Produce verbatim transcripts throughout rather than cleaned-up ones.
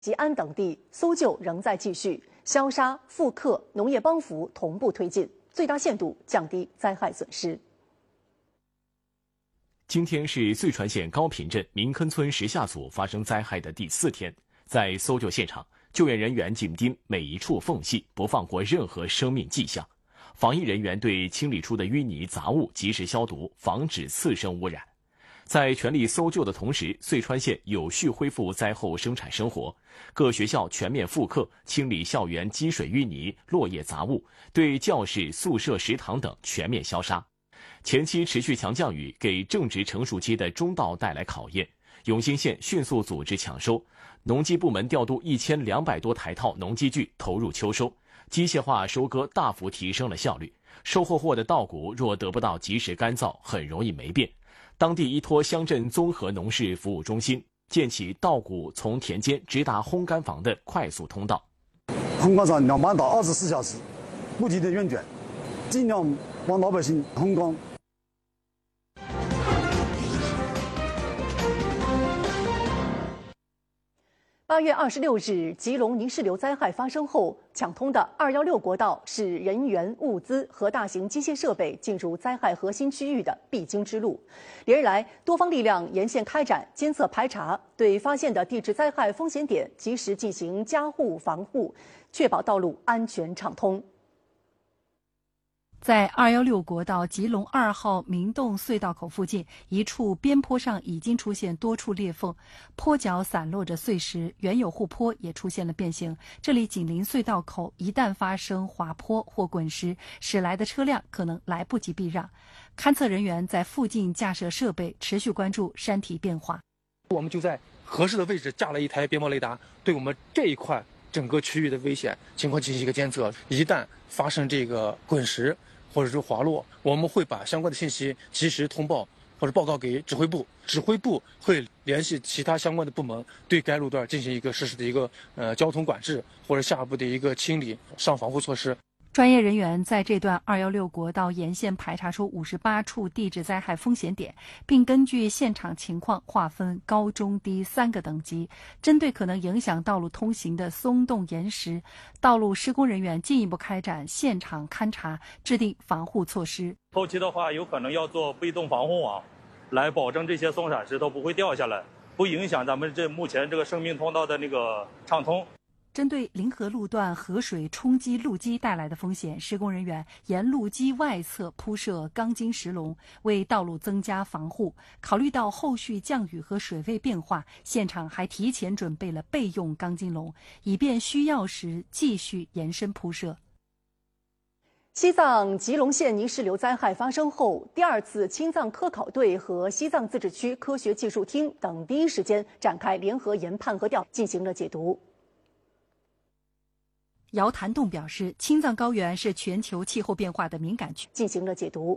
吉安等地搜救仍在继续，消杀、复刻、农业帮扶同步推进，最大限度降低灾害损失。 今天是遂川县高坪镇明坑村石下组发生灾害的第四天，在搜救现场，救援人员紧盯每一处缝隙，不放过任何生命迹象。防疫人员对清理出的淤泥杂物及时消毒，防止次生污染。在全力搜救的同时，遂川县有序恢复灾后生产生活。各学校全面复课，清理校园积水淤泥、落叶杂物，对教室、宿舍、食堂等全面消杀。前期持续强降雨给正值成熟期的中稻带来考验，永兴县迅速组织抢收，农机部门调度一千两百多台套农机具投入秋收，机械化收割大幅提升了效率。收获获的稻谷若得不到及时干燥，很容易霉变。当地依托乡镇综合农事服务中心，建起稻谷从田间直达烘干房的快速通道。 烘干厂两班倒二十四小时，不停的运转，尽量帮老百姓烘干。 八月二十六日，吉隆泥石流灾害发生后，抢通的二幺六国道是人员、物资和大型机械设备进入灾害核心区域的必经之路。连日来，多方力量沿线开展监测排查，对发现的地质灾害风险点及时进行加护防护，确保道路安全畅通。 在二幺六国道吉隆二号明洞隧道口附近，一处边坡上已经出现多处裂缝，坡脚散落着碎石，原有护坡也出现了变形。这里紧邻隧道口，一旦发生滑坡或滚石，驶来的车辆可能来不及避让。勘测人员在附近架设设备，持续关注山体变化。 我们就在合适的位置架了一台边膜雷达，对我们这一块整个区域的危险情况进行一个监测。一旦发生这个滚石或者是滑落，我们会把相关的信息及时通报或者报告给指挥部，指挥部会联系其他相关的部门，对该路段进行一个实时的一个呃交通管制或者下一步的一个清理上防护措施。 专业人员在这段二幺六国道沿线排查出五十八处地质灾害风险点，并根据现场情况划分高、中、低三个等级。针对可能影响道路通行的松动岩石，道路施工人员进一步开展现场勘查，制定防护措施。 后期的话，有可能要做被动防护网，来保证这些松散石头不会掉下来，不影响咱们这目前这个生命通道的那个畅通。 针对临河路段河水冲击路基带来的风险，施工人员沿路基外侧铺设钢筋石笼，为道路增加防护。考虑到后续降雨和水位变化，现场还提前准备了备用钢筋笼，以便需要时继续延伸铺设。 西藏吉隆县泥石流灾害发生后，第二次青藏科考队和西藏自治区科学技术厅等第一时间展开联合研判和调，进行了解读。 姚谭栋表示，青藏高原是全球气候变化的敏感区， 进行了解读。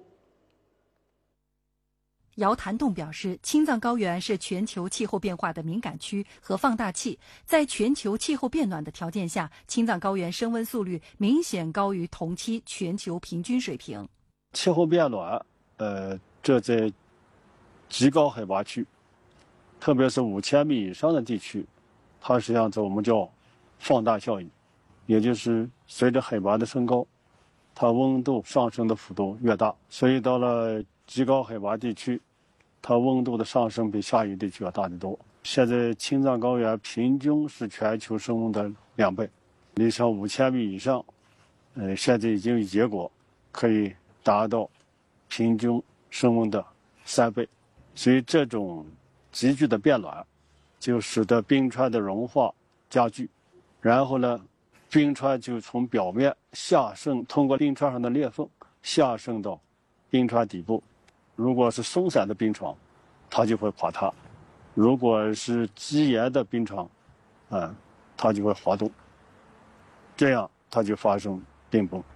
姚谭栋表示，青藏高原是全球气候变化的敏感区和放大器，在全球气候变暖的条件下，青藏高原升温速率明显高于同期全球平均水平。 气候变暖，呃，这在极高海拔区，特别是五千米以上的地区，它实际上这我们叫放大效应。也就是随着海拔的升高，它温度上升的幅度越大，所以到了极高海拔地区，它温度的上升比下游地区要大得多。现在青藏高原平均是全球升温的两倍，你像五千米以上，呃，现在已经有结果可以达到平均升温的三倍，所以这种急剧的变暖，就使得冰川的融化加剧，然后呢，冰川就从表面下渗，通过冰川上的裂缝下渗到冰川底部。如果是松散的冰床，它就会垮塌；如果是积岩的冰床，啊、嗯，它就会滑动。这样它就发生冰崩。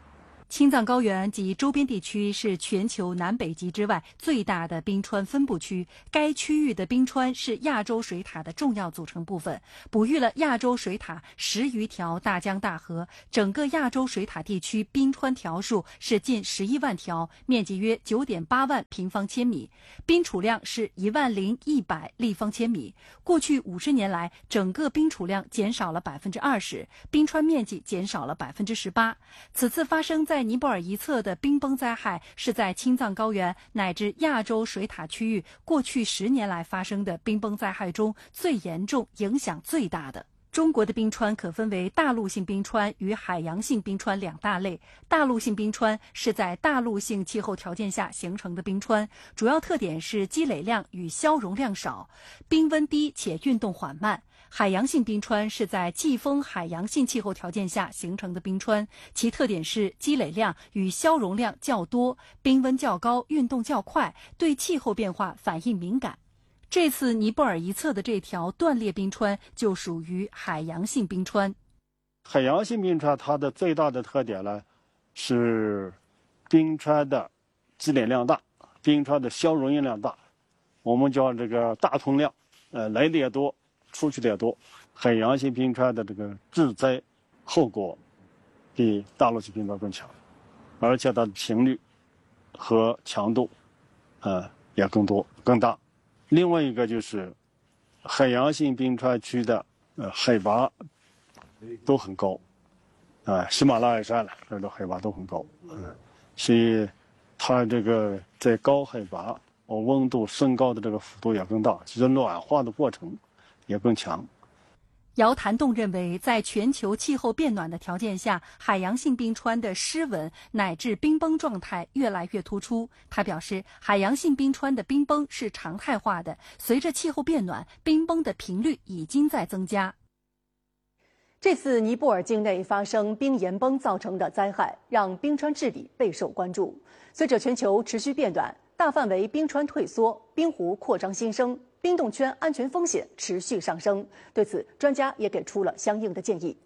青藏高原及周边地区是全球南北极之外最大的冰川分布区，该区域的冰川是亚洲水塔的重要组成部分，哺育了亚洲水塔十余条大江大河。整个亚洲水塔地区冰川条数是近十一万条，面积约九点八万平方千米，冰储量是一万零一百立方千米。过去五十年来，整个冰储量减少了百分之二十，冰川面积减少了百分之十八。此次发生在尼泊尔一侧的冰崩灾害，是在青藏高原乃至亚洲水塔区域过去十年来发生的冰崩灾害中最严重、影响最大的。中国的冰川可分为大陆性冰川与海洋性冰川两大类。大陆性冰川是在大陆性气候条件下形成的冰川，主要特点是积累量与消融量少，冰温低且运动缓慢。海洋性冰川是在季风海洋性气候条件下形成的冰川，其特点是积累量与消融量较多，冰温较高，运动较快，对气候变化反应敏感。这次尼泊尔一侧的这条断裂冰川就属于海洋性冰川。 海洋性冰川它的最大的特点呢，是冰川的积累量大，冰川的消融量大，我们叫这个大通量，呃，来的也多，出去的也多。海洋性冰川的这个致灾后果比大陆性冰川更强，而且它的频率和强度，呃，也更多更大。另外一个就是海洋性冰川区的呃海拔都很高，啊、呃，喜马拉雅山了，这种海拔都很高，嗯，所以它这个在高海拔，哦，温度升高的这个幅度也更大，其实暖化的过程也更强。 姚谭栋认为，在全球气候变暖的条件下，海洋性冰川的湿稳乃至冰崩状态越来越突出。他表示，海洋性冰川的冰崩是常态化的，随着气候变暖，冰崩的频率已经在增加。 这次尼泊尔境内发生冰岩崩造成的灾害，让冰川治理备受关注。随着全球持续变暖，大范围冰川退缩，冰湖扩张新生，冰冻圈安全风险持续上升。对此，专家也给出了相应的建议。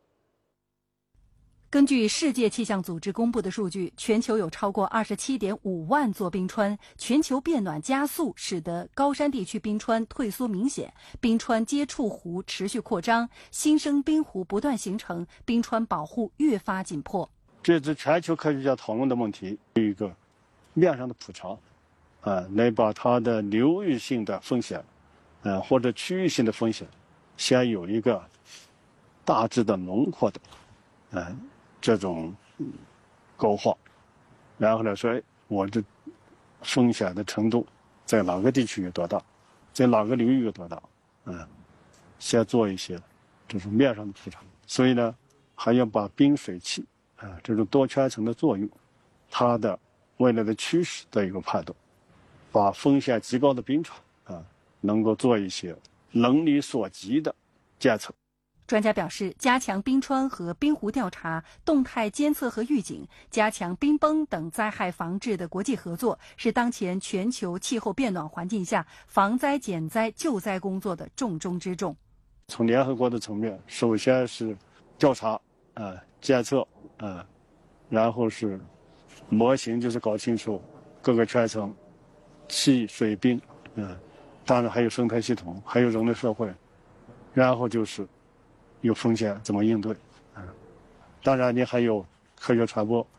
根据世界气象组织公布的数据，全球有超过 二十七点五万座冰川。全球变暖加速，使得高山地区冰川退缩明显，冰川接触湖持续扩张，新生冰湖不断形成，冰川保护越发紧迫。 这是全球科学家讨论的问题，一个面上的普查，啊，来把它的流域性的风险，呃，或者区域性的风险，先有一个大致的轮廓的，呃，这种勾画，然后呢说，哎，我这风险的程度在哪个地区有多大，在哪个领域有多大，嗯、呃，先做一些这种面上的普查。所以呢，还要把冰水器啊、呃、这种多圈层的作用，它的未来的趋势的一个判断，把风险极高的冰川啊，能够做一些能力所及的监测。 专家表示，加强冰川和冰湖调查、动态监测和预警，加强冰崩等灾害防治的国际合作，是当前全球气候变暖环境下防灾减灾救灾工作的重中之重。 从联合国的层面，首先是调查，呃，监测，呃，然后是模型，就是搞清楚各个圈层、气、水、冰，嗯、呃，当然还有生态系统，还有人类社会，然后就是有风险怎么应对，嗯、呃，当然你还有科学传播。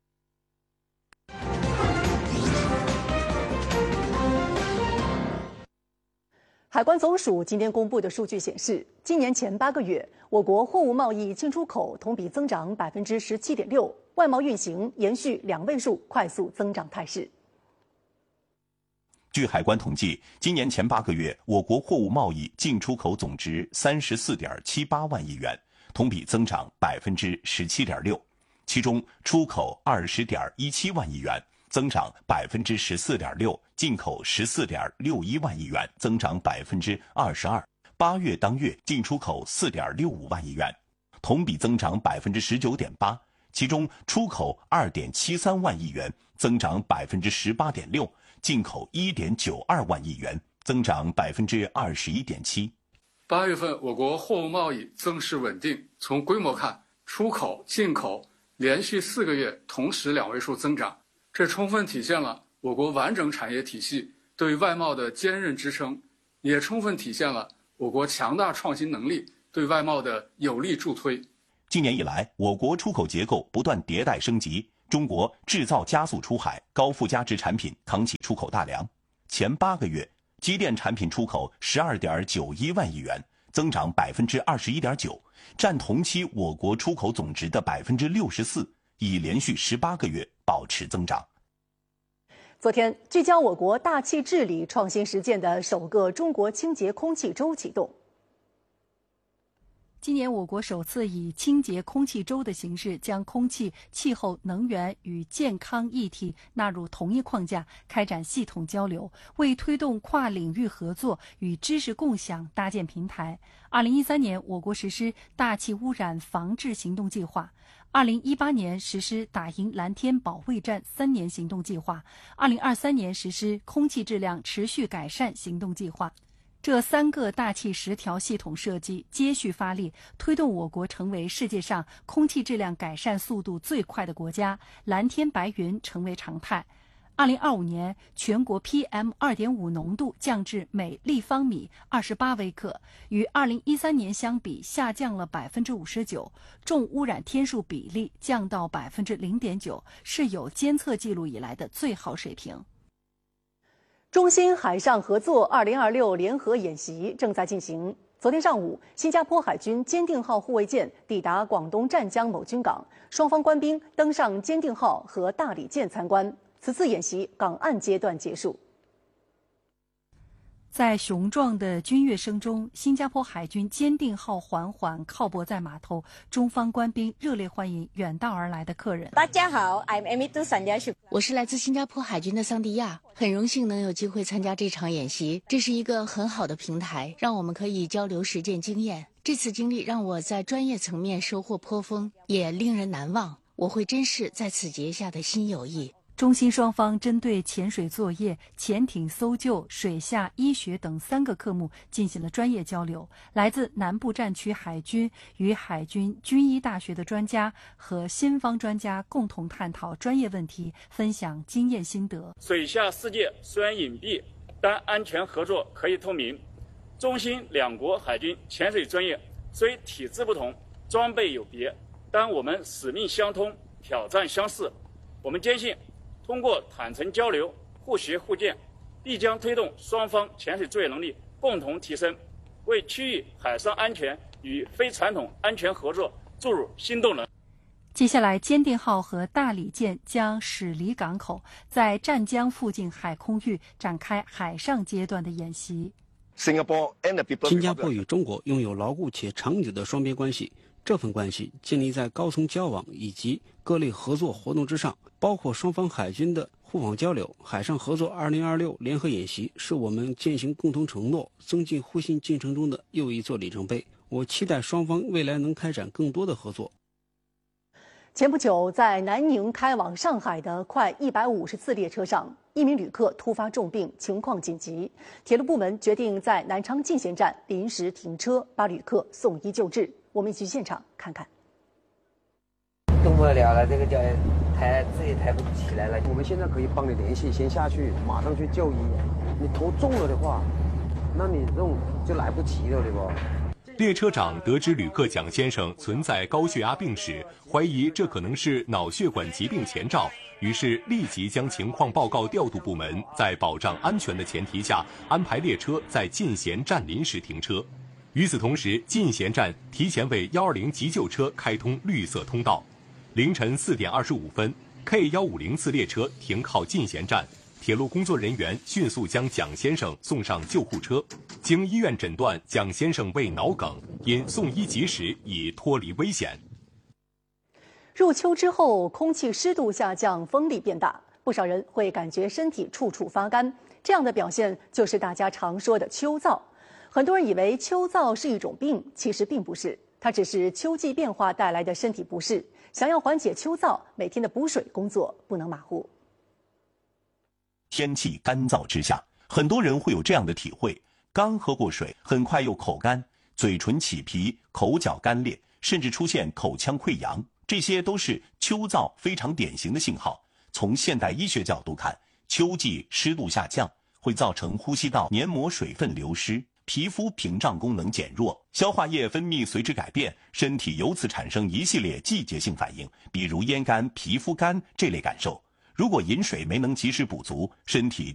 海关总署今天公布的数据显示，今年前八个月，我国货物贸易进出口同比增长百分之十七点六，外贸运行延续两位数快速增长态势。 据海关统计，今年前八个月，我国货物贸易进出口总值三十四点七八万亿元，同比增长百分之十七点六，其中出口二十点一七万亿元，增长百分之十四点六，进口十四点六一万亿元，增长百分之二十二。八月当月进出口四点六五万亿元，同比增长百分之十九点八，其中出口二点七三万亿元，增长百分之十八点六，进口一点九二万亿元，增长百分之二十一点七。 八月份我国货物贸易增势稳定，从规模看，出口、进口连续四个月同时两位数增长，这充分体现了我国完整产业体系对外贸的坚韧支撑，也充分体现了我国强大创新能力对外贸的有力助推。 今年以来，我国出口结构不断迭代升级，中国制造加速出海，高附加值产品扛起出口大梁。前八个月，机电产品出口十二点九一万亿元，增长百分之二十一点九，占同期我国出口总值的百分之六十四，已连续十八个月保持增长。 昨天，聚焦我国大气治理创新实践的首个中国清洁空气周启动。 今年我国首次以清洁空气周的形式，将空气、气候、能源与健康议题纳入同一框架，开展系统交流，为推动跨领域合作与知识共享搭建平台。二零一三年，我国实施大气污染防治行动计划。二零一八年实施打赢蓝天保卫战三年行动计划，二零二三年实施空气质量持续改善行动计划。这三个大气十条系统设计接续发力，推动我国成为世界上空气质量改善速度最快的国家，蓝天白云成为常态。二零二五年，全国 P M 二点五 浓度降至每立方米二十八微克，与二零一三年相比下降了百分之五十九，重污染天数比例降到百分之零点九，是有监测记录以来的最好水平。 中新海上合作二零二六联合演习正在进行。昨天上午，新加坡海军坚定号护卫舰抵达广东湛江某军港，双方官兵登上坚定号和大理舰参观。此次演习港岸阶段结束。 在雄壮的军乐声中，新加坡海军坚定号缓缓靠泊在码头，中方官兵热烈欢迎远道而来的客人。 大家好 ，I'm Amitu Sandia， 我是来自新加坡海军的桑迪亚，很荣幸能有机会参加这场演习，这是一个很好的平台，让我们可以交流实践经验。这次经历让我在专业层面收获颇丰，也令人难忘。我会珍视在此结下的新友谊。 中新双方针对潜水作业、潜艇搜救、水下医学等三个科目进行了专业交流。来自南部战区海军与海军军医大学的专家和新方专家共同探讨专业问题，分享经验心得。 水下世界虽然隐蔽，但安全合作可以透明。中新两国海军潜水专业虽体制不同、装备有别，但我们使命相通、挑战相似。我们坚信，通过坦诚交流、互学互鉴，必将推动双方潜水作业能力共同提升，为区域海上安全与非传统安全合作注入新动能。 接下来，坚定号和大理舰将驶离港口，在湛江附近海空域展开海上阶段的演习。 新加坡与中国拥有牢固且长久的双边关系，这份关系建立在高层交往以及各类合作活动之上，包括双方海军的互访交流。海上合作二零二六联合演习是我们践行共同承诺、增进互信进程中的又一座里程碑。我期待双方未来能开展更多的合作。 前不久，在南宁开往上海的快一百五十次列车上，一名旅客突发重病，情况紧急。铁路部门决定在南昌进贤站临时停车，把旅客送医救治。我们一起去现场看看。 动不了了，这个脚抬自己抬不起来了。我们现在可以帮你联系，先下去，马上去就医。你头重了的话，那你这种就来不及了，对不？ 列车长得知旅客蒋先生存在高血压病史，怀疑这可能是脑血管疾病前兆，于是立即将情况报告调度部门，在保障安全的前提下，安排列车在进贤站临时停车。与此同时，进贤站提前为一二零急救车开通绿色通道。凌晨四点二十五分 ，K 一五零次列车停靠进贤站。铁路工作人员迅速将蒋先生送上救护车，经医院诊断，蒋先生为脑梗，因送医及时已脱离危险。 入秋之后，空气湿度下降，风力变大，不少人会感觉身体处处发干，这样的表现就是大家常说的秋燥。很多人以为秋燥是一种病，其实并不是，它只是秋季变化带来的身体不适。想要缓解秋燥，每天的补水工作不能马虎。 天气干燥之下，很多人会有这样的体会：刚喝过水，很快又口干，嘴唇起皮，口角干裂，甚至出现口腔溃疡， 这些都是秋燥非常典型的信号。从现代医学角度看，秋季湿度下降会造成呼吸道黏膜水分流失，皮肤屏障功能减弱，消化液分泌随之改变，身体由此产生一系列季节性反应，比如咽干、皮肤干这类感受。如果饮水没能及时补足，身体